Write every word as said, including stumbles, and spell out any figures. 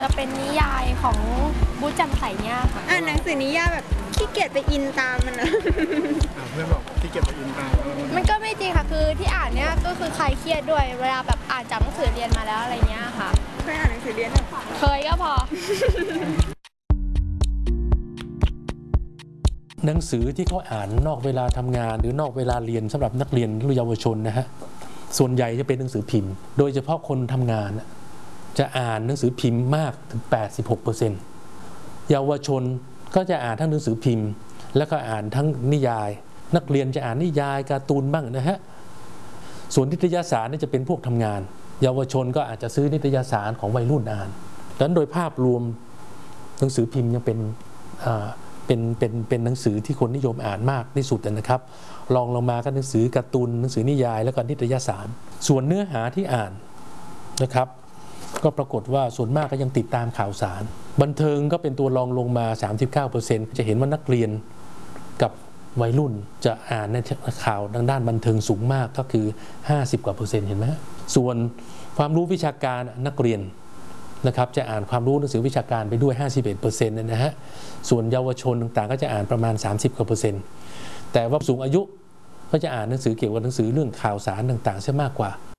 จะเป็นนิยายของบู๊จำใสเนี่ยค่ะอ่านหนังสือนิยายแบบขี้เกียจไปอินตามมันนะเพื่อนบอกขี้เกียจไปอินตามมันก็ไม่จริงค่ะคือที่อ่านเนี่ยก็คือคลายเครียดด้วยเวลาแบบอ่านจากหนังสือเรียนมาแล้วอะไรเงี้ยค่ะเคยอ่านหนังสือเรียนหรอเคยก็พอหนังสือที่เขาอ่านนอกเวลาทำงานหรือนอกเวลาเรียนสำหรับนักเรียนหรือเยาวชนนะฮะส่วนใหญ่จะเป็นหนังสือพิมพ์โดยเฉพาะคนทำงานจะอ่านหนังสือพิมพ์มากถึง แปดสิบหกเปอร์เซ็นต์ เยาวชนก็จะอ่านทั้งหนังสือพิมพ์แล้วก็อ่านทั้งนิยายนักเรียนจะอ่านนิยายการ์ตูนบ้างนะฮะส่วนนิตยสารนี่จะเป็นพวกทำงานเยาวชนก็อาจจะซื้อนิตยสารของวัยรุ่นอ่านดังนั้นโดยภาพรวมหนังสือพิมพ์ยังเป็นเป็นเป็นเป็นหนังสือที่คนนิยมอ่านมากที่สุดนะครับลองลงมาก็หนังสือการ์ตูนหนังสือนิยายแล้วก็นิตยสารส่วนเนื้อหาที่อ่านนะครับก็ปรากฏว่าส่วนมากก็ยังติดตามข่าวสารบันเทิงก็เป็นตัวรองลงมา สามสิบเก้าเปอร์เซ็นต์ จะเห็นว่านักเรียนกับวัยรุ่นจะอ่านในข่าวทางด้านบันเทิงสูงมากก็คือห้าสิบกว่าเปอร์เซ็นต์เห็นไหมส่วนความรู้วิชาการนักเรียนนะครับจะอ่านความรู้หนังสือวิชาการไปด้วย ห้าสิบเอ็ดเปอร์เซ็นต์ นะฮะส่วนเยาวชนต่างๆก็จะอ่านประมาณสามสิบกว่าเปอร์เซ็นต์แต่ว่าสูงอายุก็จะอ่านหนังสือเกี่ยวกับหนังสือเรื่องข่าวสารต่างๆซะมากกว่า